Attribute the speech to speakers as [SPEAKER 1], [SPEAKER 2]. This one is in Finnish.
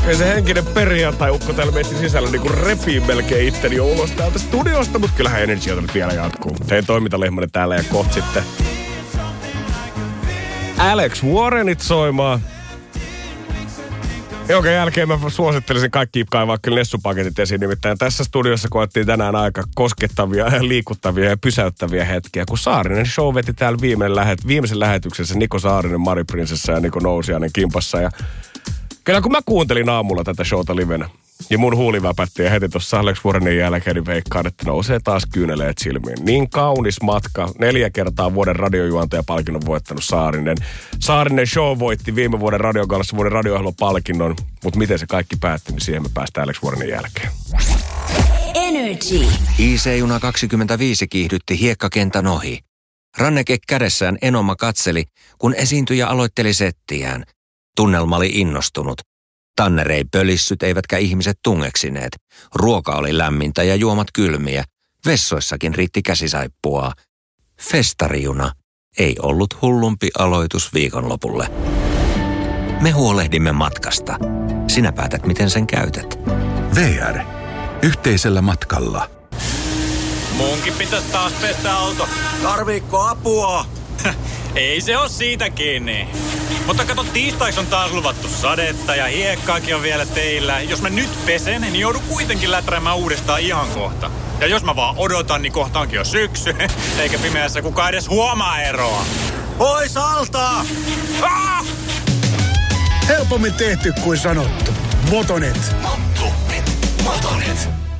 [SPEAKER 1] Ja se henkinen perjantai-ukko täällä meidän sisällä niin kuin repii melkein itteni ulos täältä studiosta, mutta kyllähän Energy nyt vielä jatkuu. Tein toimintalehmäni täällä ja kohta sitten Alex Warrenit soimaan. Jonka jälkeen mä suosittelisin kaikki kaivaa kyllä nessupaketit esiin. Nimittäin tässä studiossa koettiin tänään aika koskettavia ja liikuttavia ja pysäyttäviä hetkiä. Kun Saarinen Show veti täällä viimeisen lähetyksessä Niko Saarinen, Mari Prinsessa ja Niko Nousiainen kimpassa. Ja kyllä kun mä kuuntelin aamulla tätä showta livenä, ja mun huuli väpätti ja heti tuossa Alex Warrenin jälkeen niin veikkaan, että nousee taas kyyneleet silmiin. Niin kaunis matka. 4 kertaa vuoden radiojuontajapalkinnon voittanut Saarinen. Saarinen Show voitti viime vuoden radiogallassa vuoden radio-ohjelmapalkinnon. Mutta miten se kaikki päättyi, niin siihen me päästään Alex Warrenin jälkeen.
[SPEAKER 2] Energy.
[SPEAKER 3] IC-juna 25 kiihdytti hiekkakentän ohi. Ranneke kädessään Enoma katseli, kun esiintyjä aloitteli settiään. Tunnelma oli innostunut. Tanner ei pölissyt eivätkä ihmiset tungeksineet. Ruoka oli lämmintä ja juomat kylmiä. Vessoissakin riitti käsisaippuaa. Festarijuna ei ollut hullumpi aloitus viikonlopulle. Me huolehdimme matkasta. Sinä päätät, miten sen käytät.
[SPEAKER 4] VR. Yhteisellä matkalla.
[SPEAKER 5] Munkin pitäisi taas pestä auto.
[SPEAKER 6] Tarviikko apua?
[SPEAKER 5] Ei se oo siitä kiinni. Mutta kato, tiistaiksi on taas luvattu sadetta ja hiekkaakin on vielä teillä. Jos mä nyt pesen, niin joudun kuitenkin läträämään uudestaan ihan kohta. Ja jos mä vaan odotan, niin kohta onkin jo syksy. Eikä pimeässä kukaan edes huomaa eroa.
[SPEAKER 6] Pois alta!
[SPEAKER 5] Ah!
[SPEAKER 7] Helpommin tehty kuin sanottu. Motonet.
[SPEAKER 2] Motonet.